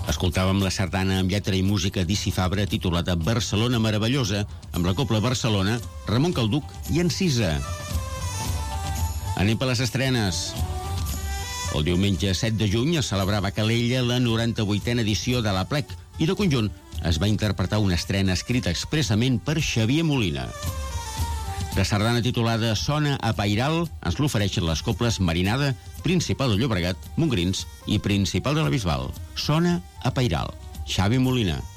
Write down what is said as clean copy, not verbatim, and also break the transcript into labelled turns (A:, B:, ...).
A: Escoltàvem la sardana amb lletra i música d'Ici Fabra titulada Barcelona Meravellosa, amb la Cobla Barcelona, Ramon Calduc i Encisa. Anem per les estrenes. El diumenge 7 de juny es celebrava a Calella la 98a edició de l'Aplec i de conjunt es va interpretar una estrena escrita expressament per Xavier Molina. La sardana titulada Sona a Pairal ens l'ofereixen les cobles Marinada, Principal de Llobregat, Montgrins i Principal de la Bisbal. Sona a Pairal. Xavi Molina.